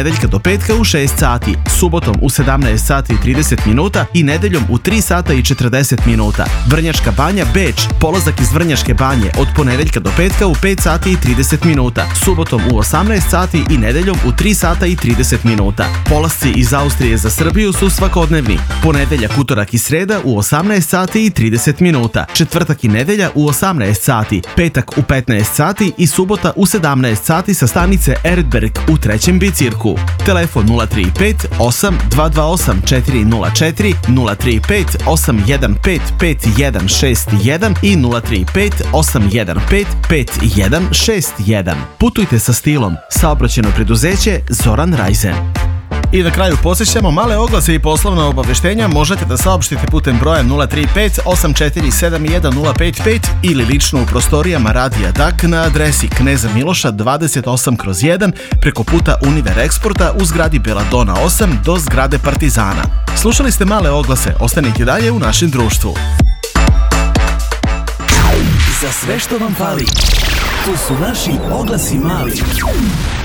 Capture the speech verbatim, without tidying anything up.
Nedeljka do petka u šest sati, subotom u sedamnaest sati i trideset minuta i nedeljom u tri sata i četrdeset minuta. Vrnjačka banja Beč, polazak iz Vrnjačke banje od ponedeljka do petka u pet sati i trideset minuta, subotom u osamnaest sati i nedeljom u tri sata i trideset minuta. Polasci iz Austrije za Srbiju su svakodnevni. Ponedeljak, utorak i sreda u osamnaest sati i trideset minuta, četvrtak i nedelja u osamnaest sati, petak u petnaest sati i subota u sedamnaest sati sa stanice Erdberg u trećem bicirku. Telefon nula tri pet osam dva dva osam četiri nula četiri, nula tri pet osam jedan pet pet jedan šest jedan i nula tri pet osam jedan pet pet jedan šest jedan. Putujte sa stilom. Saobraćajno preduzeće Zoran Rajzen. I na kraju posjećamo male oglase i poslovna obaveštenja možete da saopštite putem broja nula tri pet osam četiri sedam jedan nula pet pet ili lično u prostorijama Radija D A K na adresi Kneza Miloša dvadeset osam kroz jedan preko puta Univer Eksporta u zgradi Beladona osam do zgrade Partizana. Slušali ste male oglase, ostanite dalje u našem društvu. Za sve što vam fali, tu su naši oglasi mali.